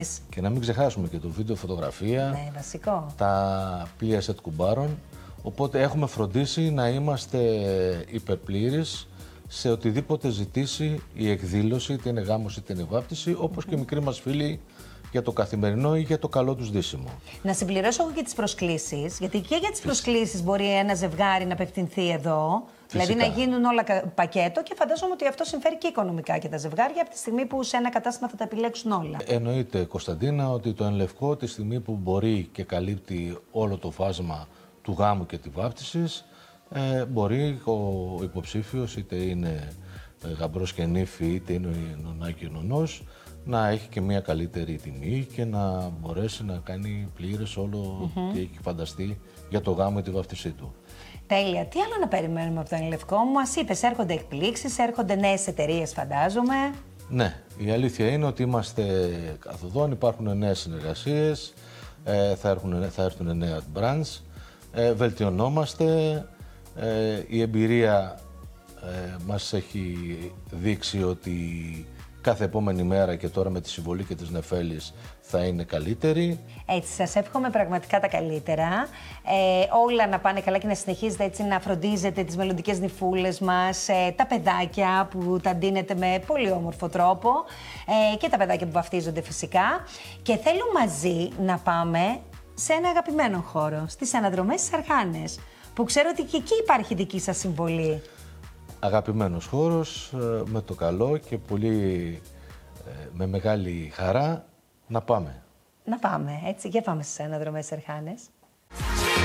Και να μην ξεχάσουμε και το βίντεο φωτογραφία, Ναι, βασικό. τα πλοία σετ κουμπάρων. Οπότε έχουμε φροντίσει να είμαστε υπερπλήρεις σε οτιδήποτε ζητήσει η εκδήλωση, είτε είναι γάμος είτε είναι βάπτιση, όπως και οι μικροί μας φίλοι για το καθημερινό ή για το καλό τους ντύσιμο. Να συμπληρώσω εγώ και τις προσκλήσεις, γιατί και για τις προσκλήσεις μπορεί ένα ζευγάρι να απευθυνθεί εδώ. Φυσικά. Δηλαδή να γίνουν όλα πακέτο και φαντάζομαι ότι αυτό συμφέρει και οικονομικά και τα ζευγάρια από τη στιγμή που σε ένα κατάστημα θα τα επιλέξουν όλα. Εννοείται, Κωνσταντίνα, ότι το Εν Λευκό τη στιγμή που μπορεί και καλύπτει όλο το φάσμα του γάμου και τη βάπτισης, μπορεί ο υποψήφιος, είτε είναι γαμπρός και νύφη, είτε είναι νονά και νονός, να έχει και μια καλύτερη τιμή και να μπορέσει να κάνει πλήρες όλο τι έχει φανταστεί για το γάμο ή τη βάφτισή του. Τέλεια. Τι άλλο να περιμένουμε από το Εν Λευκό? Μας είπες, έρχονται εκπλήξεις, έρχονται νέες εταιρείες, φαντάζομαι. Ναι, η αλήθεια είναι ότι είμαστε καθοδόν, υπάρχουν νέες συνεργασίες, θα έρθουν νέα brands, βελτιωνόμαστε, η εμπειρία μας έχει δείξει ότι κάθε επόμενη μέρα και τώρα με τη συμβολή και της Νεφέλης θα είναι καλύτερη. Έτσι, σας εύχομαι πραγματικά τα καλύτερα. Όλα να πάνε καλά και να συνεχίζετε έτσι να φροντίζετε τις μελλοντικές νυφούλες μας, τα παιδάκια που τα ντύνετε με πολύ όμορφο τρόπο και τα παιδάκια που βαφτίζονται φυσικά. Και θέλω μαζί να πάμε σε ένα αγαπημένο χώρο, στις αναδρομές στις Αρχάνες, που ξέρω ότι και εκεί υπάρχει δική σας συμβολή. Αγαπημένος χώρος, με το καλό και πολύ με μεγάλη χαρά να πάμε. Να πάμε, έτσι, για πάμε στις αναδρομές στις Αρχάνες.